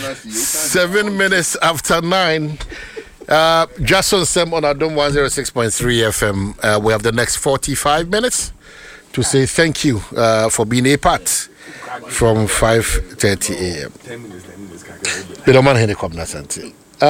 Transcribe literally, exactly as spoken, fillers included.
Seven minutes after nine. Uh, just on Sem on Adom one oh six point three F M. Uh, we have the next forty-five minutes to say thank you uh, for being a part from five thirty a.m.